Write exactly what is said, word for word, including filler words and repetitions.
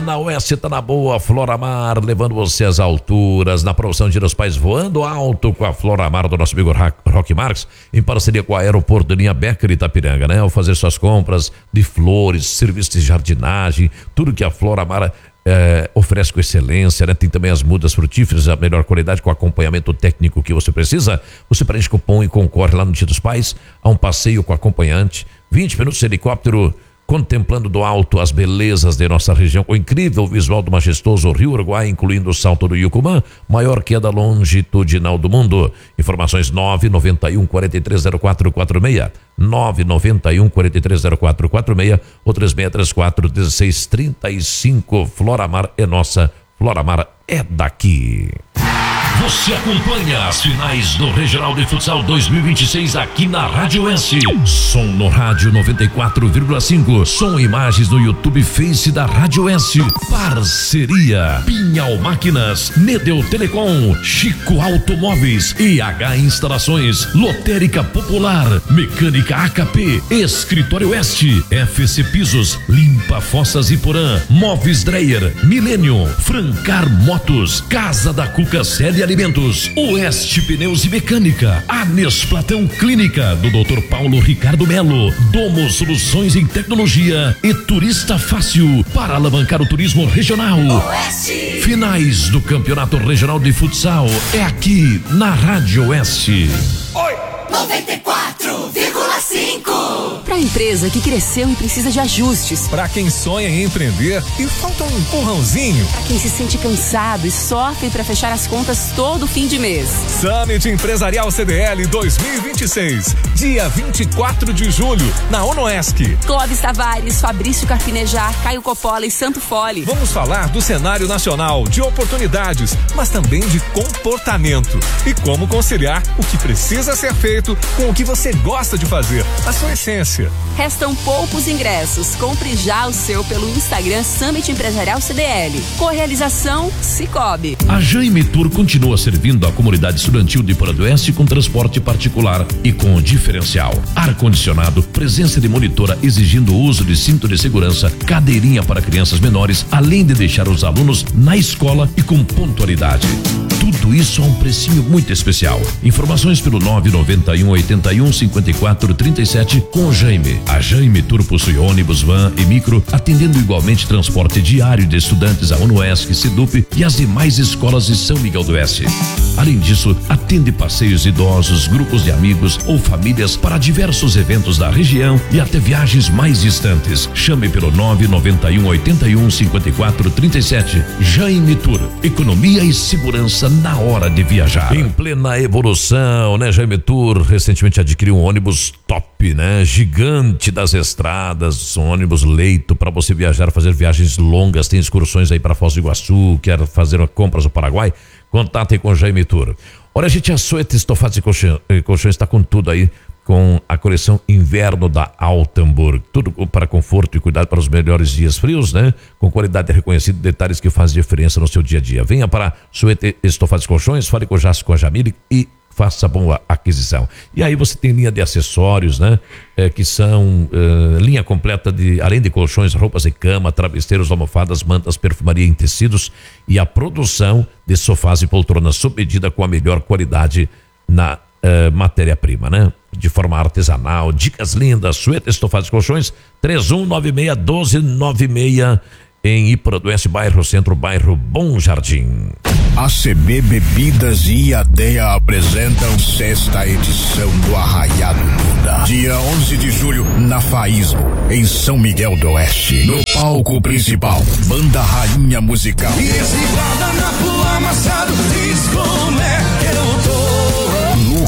Zona Oeste tá na boa, Floramar, levando você às alturas, na promoção Dia dos Pais voando alto com a Floramar do nosso amigo Roque Marques, em parceria com a Aeroporto de Linha Becker Itapiranga, né? Ao fazer suas compras de flores, serviços de jardinagem, tudo que a Floramar É, oferece com excelência, né? Tem também as mudas frutíferas, a melhor qualidade com acompanhamento técnico que você precisa. Você preenche cupom e concorre lá no Dia dos Pais a um passeio com acompanhante, vinte minutos de helicóptero, contemplando do alto as belezas de nossa região, com o incrível visual do majestoso Rio Uruguai, incluindo o Salto do Yucumã, maior queda longitudinal do mundo. Informações nove nove um, quatro três zero quatro quatro seis, nove nove um, quatro três zero quatro quatro seis ou três seis três quatro, um seis três cinco. Floramar é nossa, Floramar é daqui. Você acompanha as finais do Regional de Futsal dois mil e vinte e seis aqui na Rádio S. Som no rádio noventa e quatro vírgula cinco. Som e imagens no YouTube Face da Rádio S. Parceria Pinhal Máquinas, Nedeu Telecom, Chico Automóveis, E H Instalações, Lotérica Popular, Mecânica A K P, Escritório Oeste, F C Pisos, Limpa Fossas e Porã, Móveis Dreyer, Milênio, Francar Motos, Casa da Cuca Célia Alimentos, Oeste Pneus e Mecânica, Anes Platão Clínica do doutor Paulo Ricardo Melo, Domo Soluções em Tecnologia e Turista Fácil para alavancar o turismo regional. Oeste. Finais do Campeonato Regional de Futsal é aqui na Rádio Oeste. Oi. noventa e quatro vírgula cinco. Para a empresa que cresceu e precisa de ajustes. Para quem sonha em empreender e falta um empurrãozinho. Para quem se sente cansado e sofre para fechar as contas todo fim de mês. Summit Empresarial C D L dois mil e vinte e seis, dia vinte e quatro de julho, na Onoesc. Clóvis Tavares, Fabrício Carpinejar, Caio Coppola e Santo Fole. Vamos falar do cenário nacional, de oportunidades, mas também de comportamento e como conciliar o que precisa ser feito com o que você gosta de fazer, a sua essência. Restam poucos ingressos. Compre já o seu pelo Instagram Summit Empresarial C D L. Correalização Cicobi. A Jaime Tour continua servindo a comunidade estudantil de Porã do Oeste com transporte particular e com diferencial. Ar-condicionado, presença de monitora exigindo o uso de cinto de segurança, cadeirinha para crianças menores, além de deixar os alunos na escola e com pontualidade. Tudo isso a um precinho muito especial. Informações pelo nove nove um, oito um, cinco quatro três sete com o Jaime. A Jaime Tour possui ônibus, van e micro, atendendo igualmente transporte diário de estudantes a Onoesc, Sedup e as demais escolas de São Miguel do Oeste. Além disso, atende passeios idosos, grupos de amigos ou famílias para diversos eventos da região e até viagens mais distantes. Chame pelo nove nove um, oito um, cinco quatro três sete. Jaime Tour, economia e segurança na hora de viajar. Em plena evolução, né? Jaime Tour recentemente adquiriu um ônibus top, né? Gigante das estradas, um ônibus leito para você viajar, fazer viagens longas, tem excursões aí para Foz do Iguaçu, quer fazer compras no Paraguai, contatem com o Jaime Tour. Olha, gente, a Suete Estofados e Colchões está com tudo aí, com a coleção inverno da Altenburg, tudo para conforto e cuidado para os melhores dias frios, né? Com qualidade reconhecida, detalhes que fazem diferença no seu dia a dia. Venha para Suete Estofados e Colchões, fale com o Jasso, com a Jamile e faça boa aquisição. E aí você tem linha de acessórios, né? É, que são é, linha completa de, além de colchões, roupas de cama, travesseiros, almofadas, mantas, perfumaria em tecidos e a produção de sofás e poltronas sob medida com a melhor qualidade na é, matéria-prima, né? De forma artesanal, dicas lindas, Suete Estofados e Colchões, três um nove seis, um dois nove seis, em Iporã do Oeste, bairro Centro, bairro Bom Jardim. A C B Bebidas e a D E A apresentam sexta edição do Arraiado Muda. Dia onze de julho, na Faísmo, em São Miguel do Oeste. No palco principal, Banda Rainha Musical. E esse guarda-napo amassado, escomé.